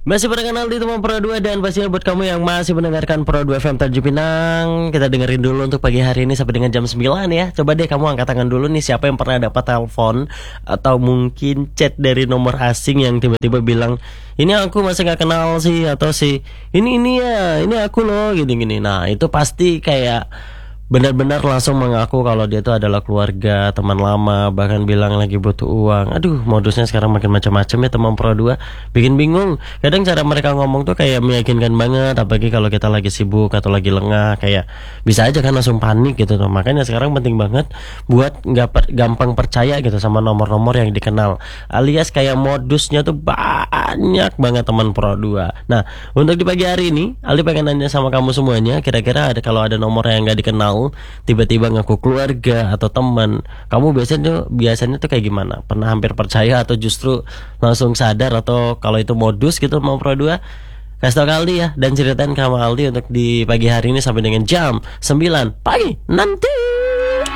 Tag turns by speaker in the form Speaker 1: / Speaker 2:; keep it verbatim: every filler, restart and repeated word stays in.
Speaker 1: Masih pada di teman Pro dua, dan pastinya buat kamu yang masih mendengarkan Pro dua F M Tanjung Pinang, kita dengerin dulu untuk pagi hari ini sampai dengan jam sembilan ya. Coba deh kamu angkat tangan dulu nih, siapa yang pernah dapat telepon atau mungkin chat dari nomor asing yang tiba-tiba bilang, ini aku masih gak kenal sih, atau sih ini ini ya, ini aku loh, gini-gini. Nah itu pasti kayak benar-benar langsung mengaku kalau dia itu adalah keluarga, teman lama, bahkan bilang lagi butuh uang. Aduh, modusnya sekarang makin macam-macam ya teman Pro dua. Bikin bingung. Kadang cara mereka ngomong tuh kayak meyakinkan banget, apalagi kalau kita lagi sibuk atau lagi lengah, kayak bisa aja kan langsung panik gitu tuh. Makanya sekarang penting banget buat nggak per, gampang percaya gitu sama nomor-nomor yang dikenal. Alias kayak modusnya tuh banyak banget teman Pro dua. Nah, untuk di pagi hari ini, Ali pengen nanya sama kamu semuanya, kira-kira ada kalau ada nomor yang nggak dikenal tiba-tiba ngaku keluarga atau teman, kamu biasanya biasanya tuh kayak gimana? Pernah hampir percaya atau justru langsung sadar atau kalau itu modus gitu mau Pro dua? Kasih tau ke Aldi ya, dan ceritain ke Aldi untuk di pagi hari ini sampai dengan jam sembilan pagi nanti.